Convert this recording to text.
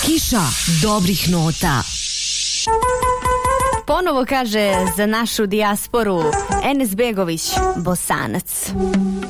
Kiša dobrih nota. Ponovo kaže za našu dijasporu Enes Begović, Bosanac.